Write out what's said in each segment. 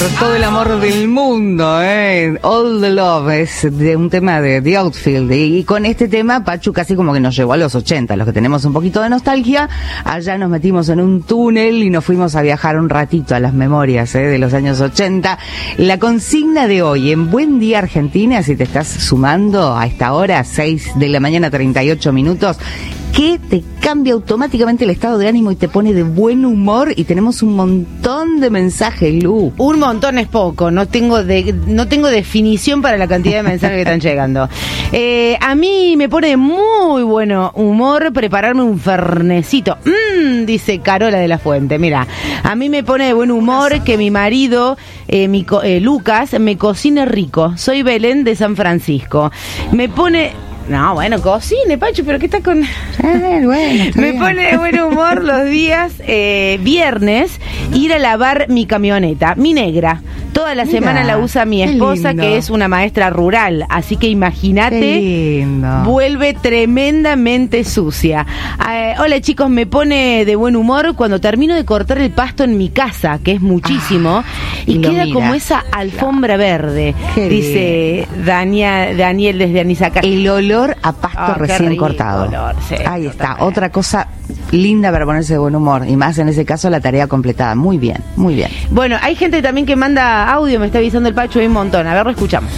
Todo el amor del mundo, All the Love es de un tema de The Outfield, y con este tema Pachu casi como que nos llevó a los 80, los que tenemos un poquito de nostalgia. Allá nos metimos en un túnel y nos fuimos a viajar un ratito a las memorias de los años 80. La consigna de hoy en Buen Día Argentina, si te estás sumando a esta hora, 6 de la mañana 38 minutos, que te cambia automáticamente el estado de ánimo y te pone de buen humor, y tenemos un montón de mensajes, Lu. Un montón es poco, no tengo definición para la cantidad de mensajes que están llegando. A mí me pone de muy buen humor prepararme un fernecito. Dice Carola de la Fuente. Mira, a mí me pone de buen humor que mi marido, Lucas, me cocine rico. Soy Belén de San Francisco. Me pone... No, bueno, cocine, Pacho, pero ¿qué está con...? Me pone de buen humor los días viernes ir a lavar mi camioneta, mi negra. Toda la semana la usa mi esposa, que es una maestra rural, así que imagínate, vuelve tremendamente sucia. Hola chicos, me pone de buen humor cuando termino de cortar el pasto en mi casa, que es muchísimo, y queda como esa alfombra verde, dice Daniel desde Anisaca. El olor a pasto recién cortado. Olor, sí, ahí está, otra cosa linda para ponerse de buen humor, y más en ese caso la tarea completada. Muy bien, muy bien. Bueno, hay gente también que manda audio, me está avisando el Pacho, hay un montón. A ver, lo escuchamos.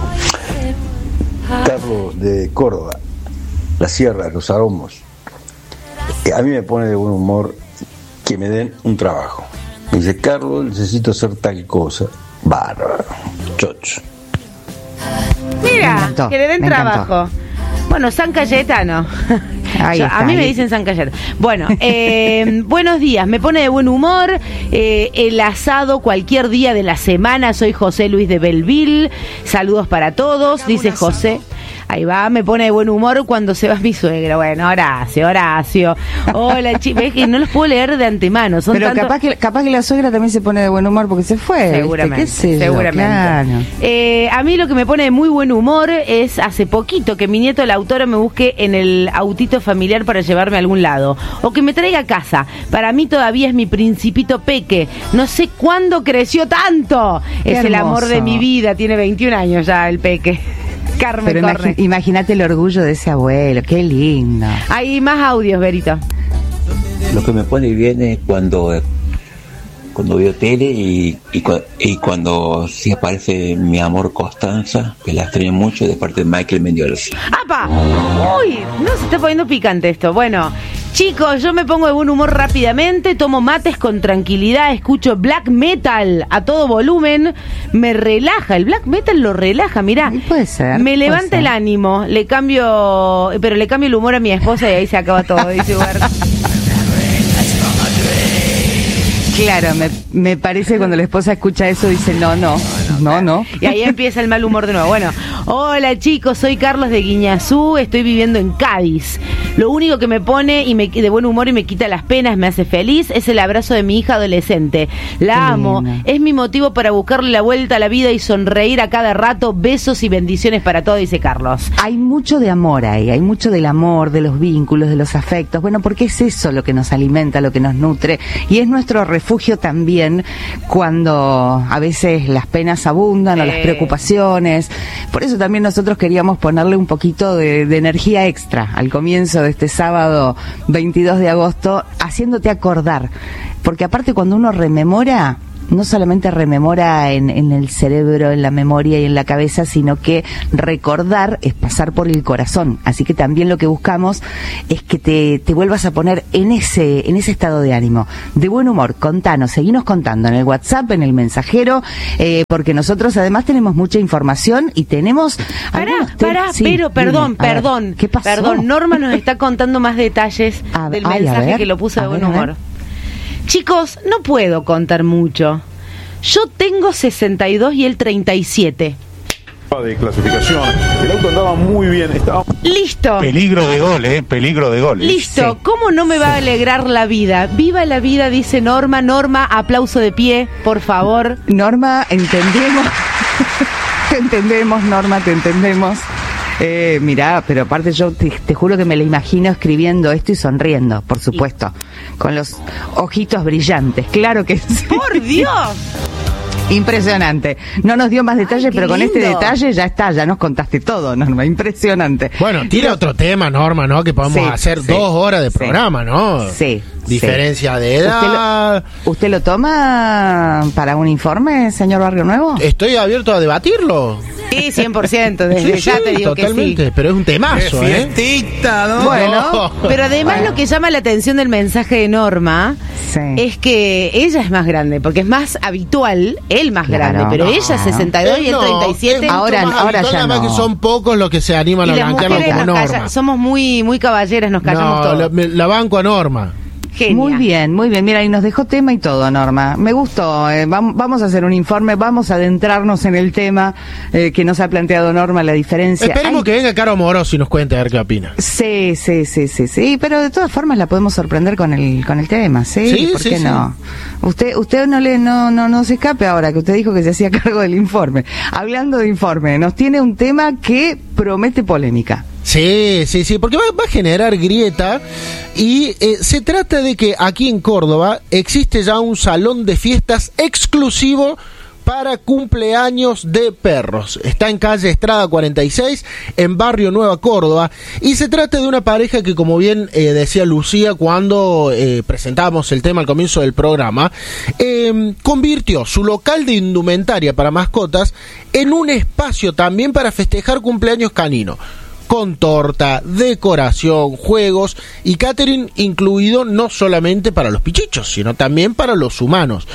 Carlos de Córdoba, la Sierra, Los Aromos. A mí me pone de buen humor que me den un trabajo. Me dice, Carlos, necesito hacer tal cosa. Bárbaro, chocho. Mira, que le den trabajo. Bueno, San Cayetano. A mí me dicen San Cayetano. Bueno, buenos días. Me pone de buen humor el asado cualquier día de la semana. Soy José Luis de Belleville. Saludos para todos, dice José. Ahí va, me pone de buen humor cuando se va mi suegra. Bueno, Horacio. Hola, chicos. Es que no los puedo leer de antemano. Son pero capaz que la suegra también se pone de buen humor porque se fue. Seguramente. ¿Qué sé yo? Seguramente. Claro. A mí lo que me pone de muy buen humor es hace poquito que mi nieto, la autora, me busque en el autito familiar para llevarme a algún lado. O que me traiga a casa. Para mí todavía es mi principito peque. No sé cuándo creció tanto. Es el amor de mi vida. Tiene 21 años ya el peque. Carmen, pero imagínate el orgullo de ese abuelo, qué lindo. Hay más audios, Berito. Lo que me pone bien es cuando veo tele y cuando sí aparece mi amor Constanza, que la extraño mucho, de parte de Michael Mendiola. ¡Apa! Uy, no se está poniendo picante esto. Bueno, chicos, yo me pongo de buen humor rápidamente, tomo mates con tranquilidad, escucho black metal a todo volumen, me relaja, el black metal lo relaja, mirá. Puede ser. Me levanta el ánimo, pero le cambio el humor a mi esposa y ahí se acaba todo, dice Huerta. Claro, me parece cuando la esposa escucha eso dice no. Y ahí empieza el mal humor de nuevo. Bueno, hola chicos, soy Carlos de Guiñazú, estoy viviendo en Cádiz. Lo único que me pone de buen humor y me quita las penas, me hace feliz, es el abrazo de mi hija adolescente. La amo, es mi motivo para buscarle la vuelta a la vida y sonreír a cada rato. Besos y bendiciones para todos, dice Carlos. Hay mucho de amor ahí, hay mucho del amor, de los vínculos, de los afectos. Bueno, porque es eso lo que nos alimenta, lo que nos nutre, y es nuestro refugio también cuando a veces las penas abundan o las preocupaciones. Por eso también nosotros queríamos ponerle un poquito de energía extra al comienzo de este sábado 22 de agosto, haciéndote acordar, porque aparte cuando uno rememora, no solamente rememora en el cerebro, en la memoria y en la cabeza, sino que recordar es pasar por el corazón. Así que también lo que buscamos es que te vuelvas a poner en ese estado de ánimo, de buen humor. Contanos, seguinos contando en el WhatsApp, en el mensajero, porque nosotros además tenemos mucha información y tenemos... Perdón. ¿Qué pasó? Perdón, Norma nos está contando más detalles del mensaje que lo puso de buen humor. Chicos, no puedo contar mucho. Yo tengo 62 y él 37. De clasificación, el auto andaba muy bien, estaba... Listo. Peligro de gol, Listo, Sí. ¿Cómo no me va a alegrar la vida? Viva la vida, dice Norma. Norma, aplauso de pie, por favor. Norma, entendemos. Te entendemos, Norma, te entendemos. Mirá, pero aparte yo te juro que me la imagino escribiendo esto y sonriendo, por supuesto, con los ojitos brillantes, claro que sí. ¡Por Dios! Impresionante. No nos dio más detalles, pero con lindo. este detalle ya está, ya nos contaste todo, Norma. Impresionante. Bueno, tira otro tema, Norma, ¿no? Que podemos hacer 2 horas de programa, ¿no? Sí. Diferencia de edad. ¿Usted lo toma para un informe, señor Barrio Nuevo? Estoy abierto a debatirlo. Sí, 100%, desde ya te digo totalmente, que sí. pero es un temazo, Fiestita, ¿no? Bueno, pero además lo que llama la atención del mensaje de Norma es que ella es más grande, porque es más habitual, él más grande, pero ella 62 y él 37. Ahora ya nada más no. que son pocos los que se animan Y a las blanquearlo mujeres como nos Norma. callan, somos muy caballeras, nos callamos todos. La banco a Norma. Genia. Muy bien. Mira, y nos dejó tema y todo, Norma. Me gustó. Vamos a hacer un informe, vamos a adentrarnos en el tema que nos ha planteado Norma, la diferencia. Esperemos que venga Caro Moroso y nos cuente a ver qué opina. Sí, pero de todas formas la podemos sorprender con el tema, ¿sí? Sí, ¿Por qué sí. no? Usted no se escape ahora, que usted dijo que se hacía cargo del informe. Hablando de informe, nos tiene un tema que promete polémica. Sí, porque va a generar grieta y se trata de que aquí en Córdoba existe ya un salón de fiestas exclusivo para cumpleaños de perros. Está en calle Estrada 46, en Barrio Nueva Córdoba, y se trata de una pareja que, como bien decía Lucía cuando presentábamos el tema al comienzo del programa, convirtió su local de indumentaria para mascotas en un espacio también para festejar cumpleaños caninos, con torta, decoración, juegos y catering incluido, no solamente para los pichichos, sino también para los humanos.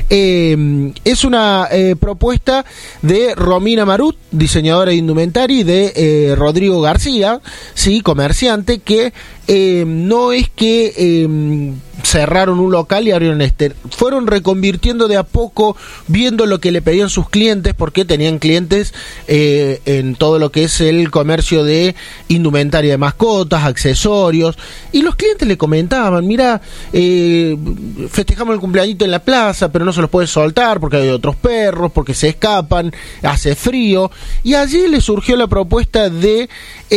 Es una propuesta de Romina Marut, diseñadora de indumentaria, y de Rodrigo García, sí, comerciante, que no es que cerraron un local y abrieron fueron reconvirtiendo de a poco, viendo lo que le pedían sus clientes, porque tenían clientes en todo lo que es el comercio de indumentaria de mascotas, accesorios, y los clientes le comentaban: mira, festejamos el cumpleañito en la plaza, pero no se los puede soltar porque hay otros perros, porque se escapan, hace frío, y allí le surgió la propuesta de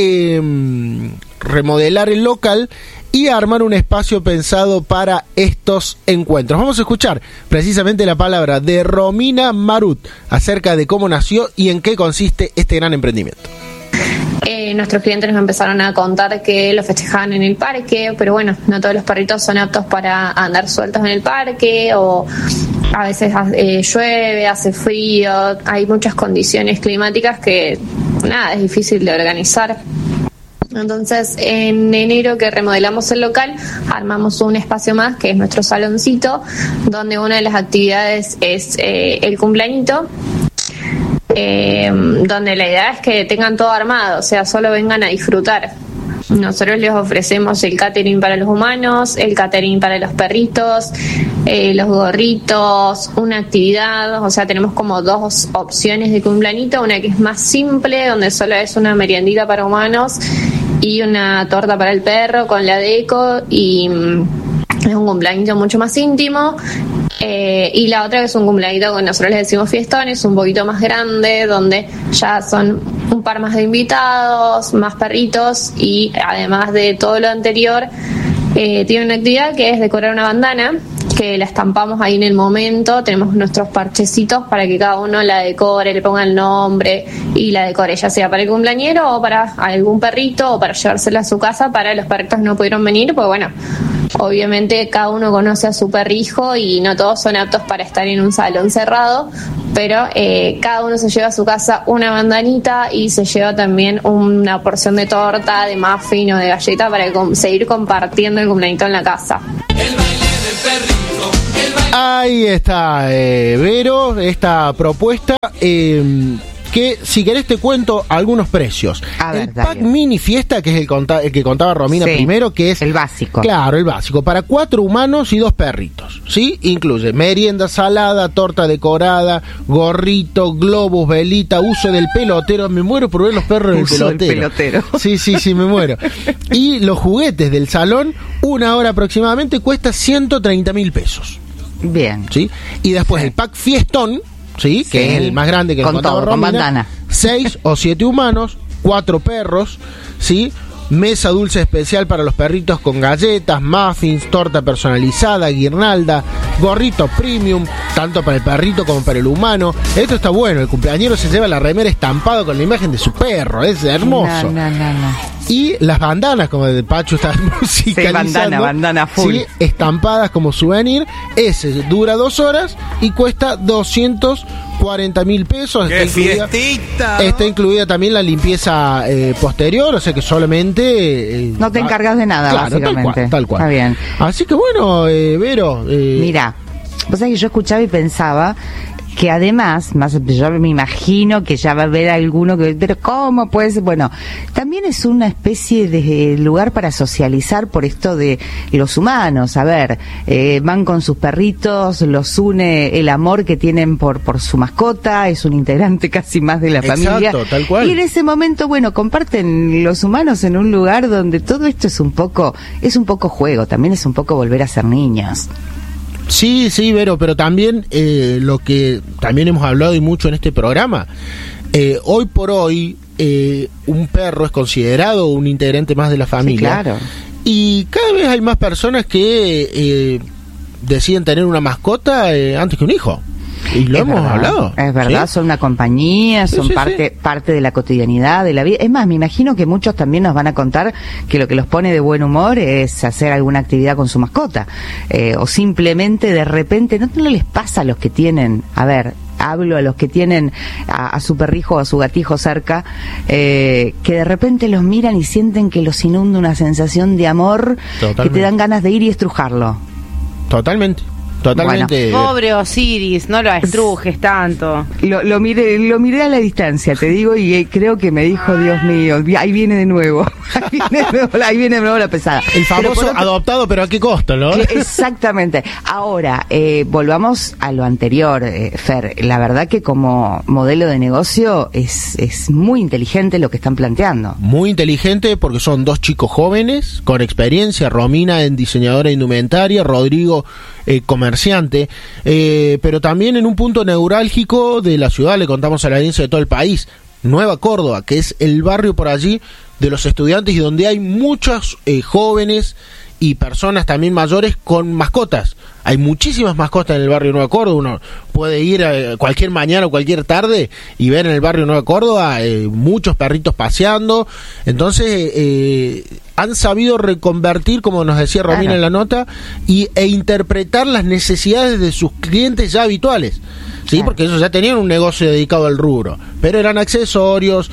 remodelar el local y armar un espacio pensado para estos encuentros. Vamos a escuchar precisamente la palabra de Romina Marut acerca de cómo nació y en qué consiste este gran emprendimiento. Nuestros clientes nos empezaron a contar que lo festejaban en el parque, pero bueno, no todos los perritos son aptos para andar sueltos en el parque, o a veces llueve, hace frío, hay muchas condiciones climáticas que nada, es difícil de organizar. Entonces, en enero que remodelamos el local, armamos un espacio más, que es nuestro saloncito, donde una de las actividades es el cumpleañito, donde la idea es que tengan todo armado, o sea, solo vengan a disfrutar. Nosotros les ofrecemos el catering para los humanos, el catering para los perritos, los gorritos, una actividad, o sea, tenemos como 2 opciones de cumpleañito, una que es más simple, donde solo es una meriendita para humanos y una torta para el perro con la deco, y es un cumpleañito mucho más íntimo. Y la otra que es un cumpleañito que nosotros les decimos fiestón, es un poquito más grande, donde ya son un par más de invitados, más perritos, y además de todo lo anterior, tiene una actividad que es decorar una bandana, que la estampamos ahí en el momento. Tenemos nuestros parchecitos para que cada uno la decore, le ponga el nombre y la decore, ya sea para el cumpleañero o para algún perrito, o para llevársela a su casa. Para los perritos no pudieron venir, pues bueno, obviamente cada uno conoce a su perrijo y no todos son aptos para estar en un salón cerrado, pero cada uno se lleva a su casa una bandanita y se lleva también una porción de torta, de muffin o de galleta para seguir compartiendo el cumpleañito en la casa. Ahí está, Vero, esta propuesta. Que si querés te cuento algunos precios. El pack mini fiesta, que es el que contaba Romina primero, que es el básico. Claro, el básico, para 4 humanos y 2 perritos, ¿sí? Incluye merienda salada, torta decorada, gorrito, globos, velita, uso del pelotero. Me muero por ver los perros en el pelotero. Sí, me muero. Y los juguetes del salón, 1 hora aproximadamente, cuesta 130.000 pesos. Bien. ¿Sí? Y después el pack fiestón, ¿sí? Que es el más grande que con contaba todo, Romina, con bandana. 6 o 7 humanos, 4 perros, ¿sí? mesa dulce especial para los perritos con galletas, muffins, torta personalizada, guirnalda, gorrito premium, tanto para el perrito como para el humano. Esto está bueno, el cumpleañero se lleva la remera estampada con la imagen de su perro, es hermoso. No. Y las bandanas, como de Pacho está musicalizando. Sí, bandana full. Sí, estampadas como souvenir. Ese dura 2 horas y cuesta 240.000 pesos. ¡Qué fiestita! Está incluida también la limpieza posterior, o sea que solamente... no te encargas de nada, claro, básicamente. Tal cual. Está bien. Así que bueno, Vero... Mira, vos sabés que yo escuchaba y pensaba que además, yo me imagino que ya va a haber alguno que, pero ¿cómo puede ser? Bueno, también es una especie de lugar para socializar por esto de los humanos. A ver, van con sus perritos, los une el amor que tienen por su mascota, es un integrante casi más de la familia. Exacto, tal cual. Y en ese momento, bueno, comparten los humanos en un lugar donde todo esto es un poco juego, también es un poco volver a ser niños. Sí, Vero, pero también lo que también hemos hablado y mucho en este programa, hoy por hoy un perro es considerado un integrante más de la familia. Sí, claro. Y cada vez hay más personas que deciden tener una mascota antes que un hijo. Y lo hemos hablado. Es verdad, ¿sí? Son una compañía, son parte de la cotidianidad de la vida. Es más, me imagino que muchos también nos van a contar que lo que los pone de buen humor es hacer alguna actividad con su mascota. O simplemente de repente, ¿no les pasa a los que tienen, hablo a los que tienen a su perrijo o a su gatijo cerca, que de repente los miran y sienten que los inunda una sensación de amor? Totalmente. Que te dan ganas de ir y estrujarlo? Totalmente. Bueno, pobre Osiris, no lo estrujes tanto. Lo miré a la distancia, te digo, y creo que me dijo, Dios mío, ahí viene de nuevo. Ahí viene de nuevo la pesada. El famoso adoptado, pero ¿a qué costo, no? Exactamente. Ahora, volvamos a lo anterior, Fer. La verdad que como modelo de negocio es muy inteligente lo que están planteando. Muy inteligente porque son 2 chicos jóvenes con experiencia, Romina en diseñadora de indumentaria, Rodrigo comerciante, pero también en un punto neurálgico de la ciudad. Le contamos a la audiencia de todo el país, Nueva Córdoba, que es el barrio por allí de los estudiantes y donde hay muchos jóvenes y personas también mayores con mascotas. Hay muchísimas mascotas en el barrio Nueva Córdoba. Uno puede ir cualquier mañana o cualquier tarde y ver en el barrio Nueva Córdoba muchos perritos paseando. Entonces han sabido reconvertir, como nos decía Romina en la nota, e interpretar las necesidades de sus clientes ya habituales. Sí, porque ellos ya tenían un negocio dedicado al rubro, pero eran accesorios.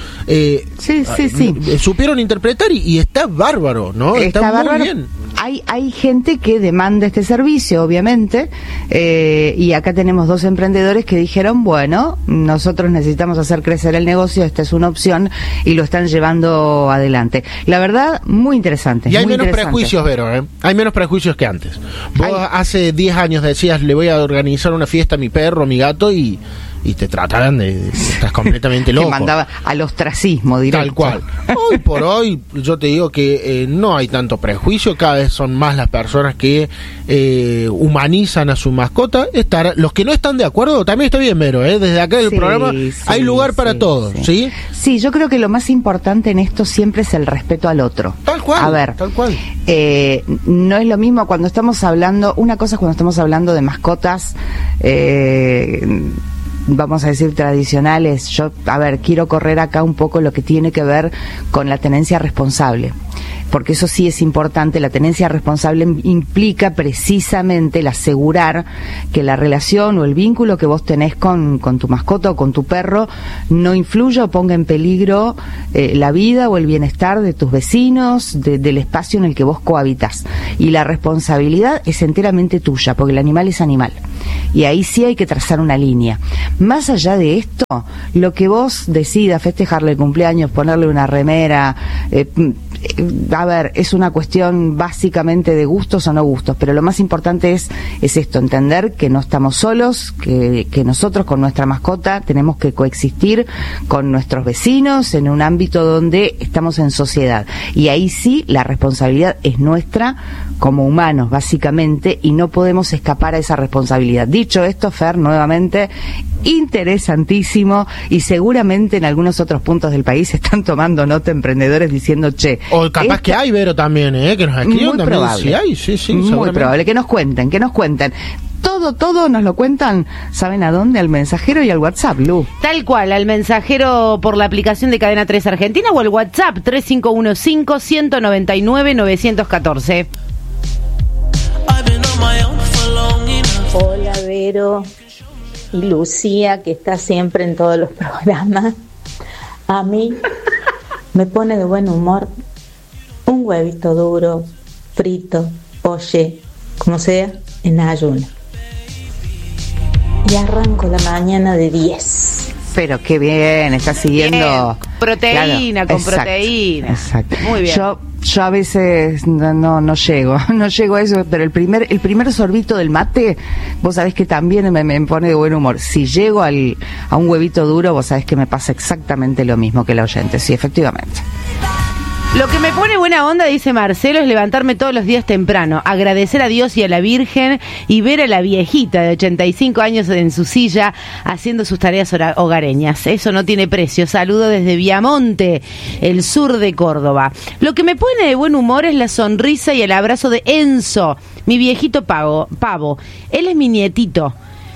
Supieron interpretar y está bárbaro, ¿no? Está muy bien. Hay gente que demanda este servicio, obviamente, y acá tenemos 2 emprendedores que dijeron, bueno, nosotros necesitamos hacer crecer el negocio, esta es una opción, y lo están llevando adelante. La verdad, muy interesante. Y hay menos prejuicios, Vero, Hay menos prejuicios que antes. Vos hace 10 años decías, le voy a organizar una fiesta a mi perro, a mi gato, y te trataban de estás completamente loco. Que mandaba al ostracismo directo. Tal cual. Hoy por hoy, yo te digo que no hay tanto prejuicio, cada vez son más las personas que humanizan a su mascota. Los que no están de acuerdo, también está bien, Vero, desde acá del programa hay lugar para todos, ¿sí? Sí, yo creo que lo más importante en esto siempre es el respeto al otro. Tal cual. A ver, tal cual. No es lo mismo cuando estamos hablando, una cosa es cuando estamos hablando de mascotas, vamos a decir tradicionales. Yo, quiero correr acá un poco lo que tiene que ver con la tenencia responsable, porque eso sí es importante. La tenencia responsable implica precisamente el asegurar que la relación o el vínculo que vos tenés con tu mascota o con tu perro no influya o ponga en peligro la vida o el bienestar de tus vecinos, del espacio en el que vos cohabitas. Y la responsabilidad es enteramente tuya, porque el animal es animal. Y ahí sí hay que trazar una línea. Más allá de esto, lo que vos decidas, festejarle el cumpleaños, ponerle una remera, es una cuestión básicamente de gustos o no gustos, pero lo más importante es esto, entender que no estamos solos, que nosotros con nuestra mascota tenemos que coexistir con nuestros vecinos en un ámbito donde estamos en sociedad, y ahí sí la responsabilidad es nuestra como humanos básicamente, y no podemos escapar a esa responsabilidad. Dicho esto, Fer, nuevamente interesantísimo y seguramente en algunos otros puntos del país están tomando nota emprendedores diciendo, che. O capaz que hay, Vero, también, que nos escriban muy también. probable. Sí hay, sí, muy probable, que nos cuenten. Todo nos lo cuentan, ¿saben a dónde? Al mensajero y al WhatsApp, Lu. Tal cual, al mensajero por la aplicación de Cadena 3 Argentina o el WhatsApp 3515-199-914. Hola, Vero y Lucía, que está siempre en todos los programas. A mí me pone de buen humor un huevito duro, frito, oye, como sea, en ayuno. Y arranco la mañana de 10. Pero qué bien, está siguiendo. Bien, proteína, claro, con proteína. Exacto. Muy bien. Yo a veces no llego a eso, pero el primer sorbito del mate, vos sabés que también me pone de buen humor. Si llego a un huevito duro, vos sabés que me pasa exactamente lo mismo que la oyente, sí, efectivamente. Lo que me pone buena onda, dice Marcelo, es levantarme todos los días temprano, agradecer a Dios y a la Virgen y ver a la viejita de 85 años en su silla haciendo sus tareas hogareñas. Eso no tiene precio. Saludo desde Viamonte, el sur de Córdoba. Lo que me pone de buen humor es la sonrisa y el abrazo de Enzo, mi viejito pavo. Él es mi nietito.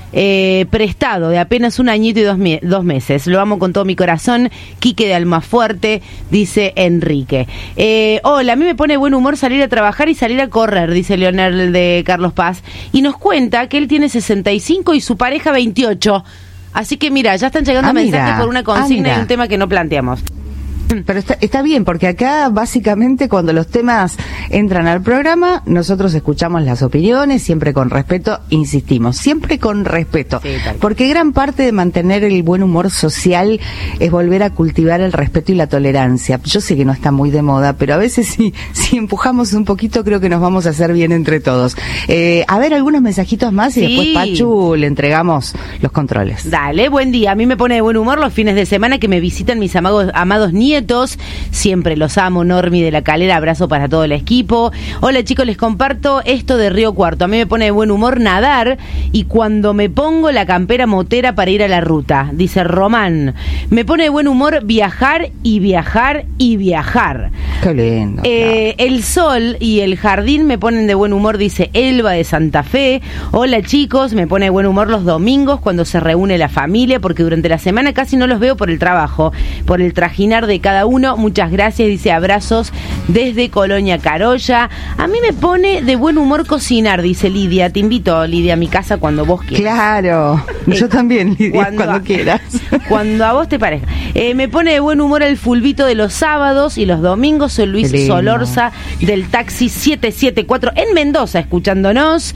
Prestado de apenas 1 añito y 2 meses. Lo amo con todo mi corazón. Quique de Almafuerte, dice Enrique. Hola, a mí me pone buen humor salir a trabajar y salir a correr, dice Leonel de Carlos Paz, y nos cuenta que él tiene 65 y su pareja 28. Así que mira, ya están llegando mensajes por una consigna y un tema que no planteamos. Pero está bien, porque acá básicamente cuando los temas entran al programa, nosotros escuchamos las opiniones, siempre con respeto, insistimos, siempre con respeto, sí, porque gran parte de mantener el buen humor social es volver a cultivar el respeto y la tolerancia. Yo sé que no está muy de moda, pero a veces si empujamos un poquito, creo que nos vamos a hacer bien entre todos. A ver, algunos mensajitos más y después, Pachu, le entregamos los controles. Dale, buen día. A mí me pone de buen humor los fines de semana que me visitan mis amados nietos. Siempre los amo. Normi de la Calera, abrazo para todo el equipo. Hola chicos, les comparto esto de Río Cuarto. A mí me pone de buen humor nadar y cuando me pongo la campera motera para ir a la ruta, dice Román. Me pone de buen humor viajar y viajar y viajar. Qué lindo. El sol y el jardín me ponen de buen humor, dice Elba de Santa Fe. Hola chicos, me pone de buen humor los domingos cuando se reúne la familia, porque durante la semana casi no los veo por el trabajo, por el trajinar de cada uno. Muchas gracias, dice abrazos desde Colonia Carolla. A mí me pone de buen humor cocinar, dice Lidia. Te invito, Lidia, a mi casa cuando vos quieras. Claro, yo también, Lidia, cuando quieras. Cuando a vos te parezca. Me pone de buen humor el fulbito de los sábados y los domingos. Soy Luis Solorza del taxi 774 en Mendoza, escuchándonos.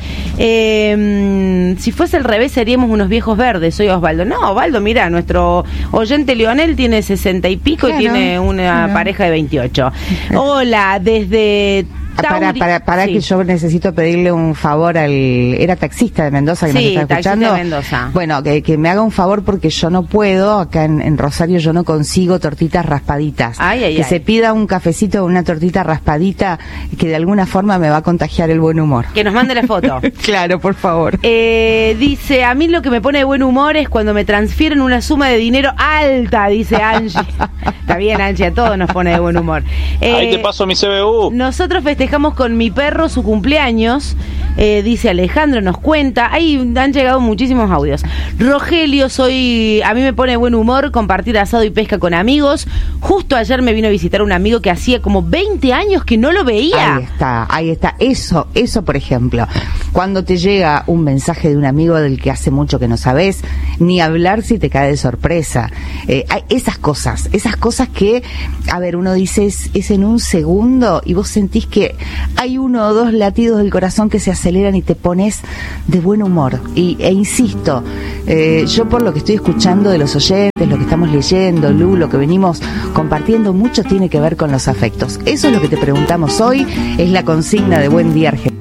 Si fuese al revés seríamos unos viejos verdes. Soy Osvaldo. No, Osvaldo, mira, nuestro oyente Leonel tiene 60 y pico, claro, y tiene una pareja de 28. Hola, desde Para que yo necesito pedirle un favor era taxista de Mendoza que nos está escuchando. De Mendoza. Bueno, que me haga un favor porque yo no puedo, acá en Rosario yo no consigo tortitas raspaditas. Se pida un cafecito o una tortita raspadita que de alguna forma me va a contagiar el buen humor. Que nos mande la foto. Claro, por favor. Dice, a mí lo que me pone de buen humor es cuando me transfieren una suma de dinero alta, dice Angie. Está bien, Angie, a todos nos pone de buen humor. Ahí te paso mi CBU. Nosotros festejamos con mi perro su cumpleaños, dice Alejandro, nos cuenta. Ahí han llegado muchísimos audios. Rogelio, a mí me pone de buen humor compartir asado y pesca con amigos. Justo ayer me vino a visitar un amigo que hacía como 20 años que no lo veía. Ahí está. Eso, por ejemplo, cuando te llega un mensaje de un amigo del que hace mucho que no sabes, ni hablar si te cae de sorpresa. Esas cosas que, a ver, uno dice es en un segundo y vos sentís que hay 1 o 2 latidos del corazón que se aceleran y te pones de buen humor. E insisto, yo por lo que estoy escuchando de los oyentes, lo que estamos leyendo, Lu, lo que venimos compartiendo, mucho tiene que ver con los afectos. Eso es lo que te preguntamos hoy, es la consigna de Buen Día Argentina.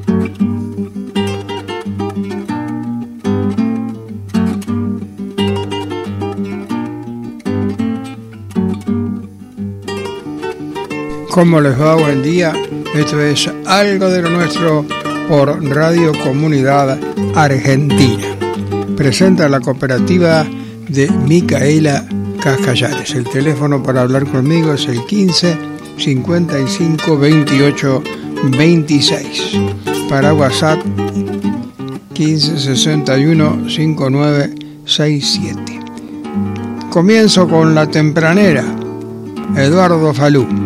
¿Cómo les va? Buen día. Esto es Algo de lo Nuestro por Radio Comunidad Argentina. Presenta la cooperativa de Micaela Cascallares. El teléfono para hablar conmigo es el 15 55 28 26. Para WhatsApp 15 61 59 67. Comienzo con La Tempranera, Eduardo Falú.